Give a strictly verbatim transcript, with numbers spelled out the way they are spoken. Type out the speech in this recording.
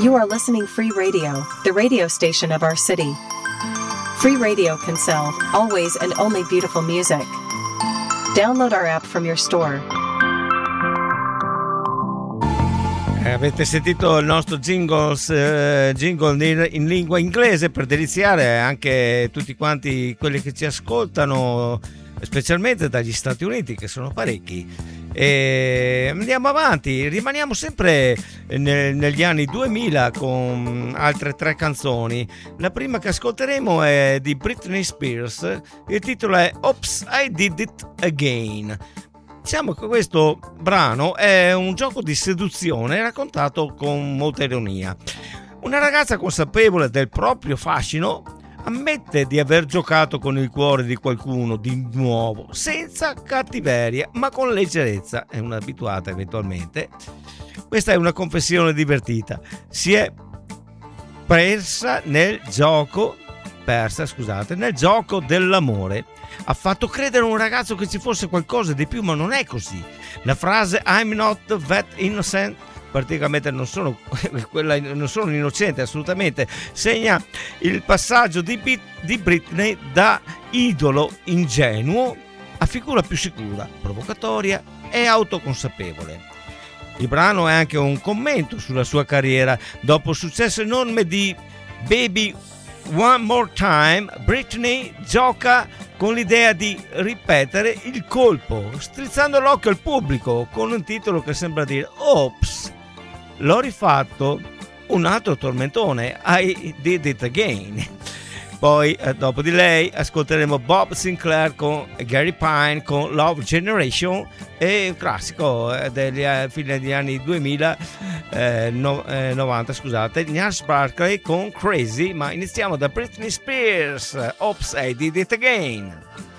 You are listening Free Radio, the radio station of our city. Free Radio can sell, always and only beautiful music. Download our app from your store. Eh, avete sentito il nostro jingles, eh, jingle in, in lingua inglese per deliziare anche tutti quanti quelli che ci ascoltano, specialmente dagli Stati Uniti, che sono parecchi. E andiamo avanti, rimaniamo sempre nel, negli anni duemila con altre tre canzoni. La prima che ascolteremo è di Britney Spears, il titolo è Oops, I Did It Again. Diciamo che questo brano è un gioco di seduzione raccontato con molta ironia. Una ragazza consapevole del proprio fascino ammette di aver giocato con il cuore di qualcuno di nuovo, senza cattiveria, ma con leggerezza. È un'abituata eventualmente. Questa è una confessione divertita. Si è persa nel gioco, persa, scusate, nel gioco dell'amore. Ha fatto credere a un ragazzo che ci fosse qualcosa di più, ma non è così. La frase I'm not that innocent, praticamente non sono quella, non sono innocente assolutamente, segna il passaggio di, di Britney da idolo ingenuo a figura più sicura, provocatoria e autoconsapevole. Il brano è anche un commento sulla sua carriera. Dopo il successo enorme di Baby One More Time, Britney gioca con l'idea di ripetere il colpo, strizzando l'occhio al pubblico con un titolo che sembra dire Ops, l'ho rifatto, un altro tormentone, I Did It Again. Poi eh, dopo di lei ascolteremo Bob Sinclair con Gary Pine con Love Generation, e un classico eh, degli eh, fine degli anni duemila, eh, no, eh, novanta scusate, Gnarls Barkley con Crazy. Ma iniziamo da Britney Spears, Oops, I Did It Again.